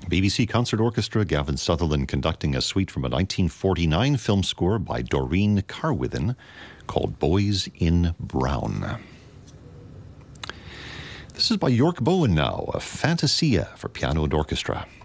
BBC Concert Orchestra, Gavin Sutherland conducting a suite from a 1949 film score by Doreen Carwithen called Boys in Brown. This is by York Bowen now, a Fantasia for piano and orchestra.